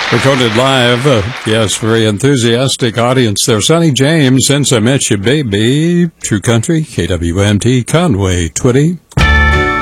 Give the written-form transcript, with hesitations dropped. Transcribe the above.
Recorded live. Yes, very enthusiastic audience there. Sonny James, Since I Met You Baby. True Country, KWMT, Conway, Twitty.